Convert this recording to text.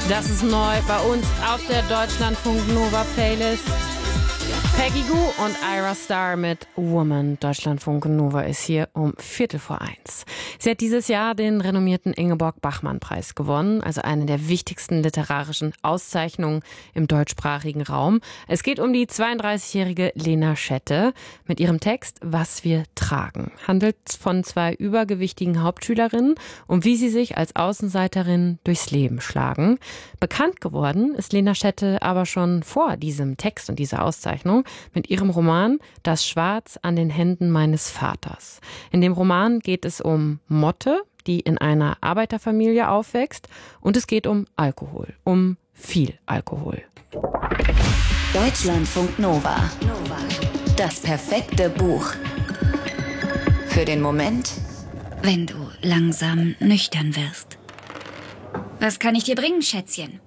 Das ist neu bei uns auf der Deutschlandfunk Nova Playlist. Peggy Gou und Ira Star mit Woman. Deutschlandfunk Nova ist hier um 1:15. Sie hat dieses Jahr den renommierten Ingeborg-Bachmann-Preis gewonnen, also eine der wichtigsten literarischen Auszeichnungen im deutschsprachigen Raum. Es geht um die 32-jährige Lena Schette mit ihrem Text Was wir tragen. Handelt von zwei übergewichtigen Hauptschülerinnen und wie sie sich als Außenseiterin durchs Leben schlagen. Bekannt geworden ist Lena Schette aber schon vor diesem Text und dieser Auszeichnung mit ihrem Roman Das Schwarz an den Händen meines Vaters. In dem Roman geht es um Motte, die in einer Arbeiterfamilie aufwächst, und es geht um Alkohol, um viel Alkohol. Deutschlandfunk Nova. Das perfekte Buch. Für den Moment, wenn du langsam nüchtern wirst. Was kann ich dir bringen, Schätzchen?